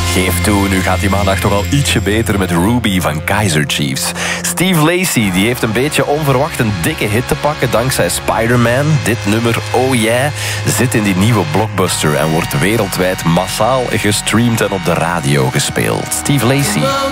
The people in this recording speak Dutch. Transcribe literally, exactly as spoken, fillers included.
Geef toe, nu gaat die maandag toch al ietsje beter met Ruby van Kaiser Chiefs. Steve Lacy die heeft een beetje onverwacht een dikke hit te pakken dankzij Spider-Man. Dit nummer, Oh Yeah, zit in die nieuwe blockbuster en wordt wereldwijd massaal gestreamd en op de radio gespeeld. Steve Lacy.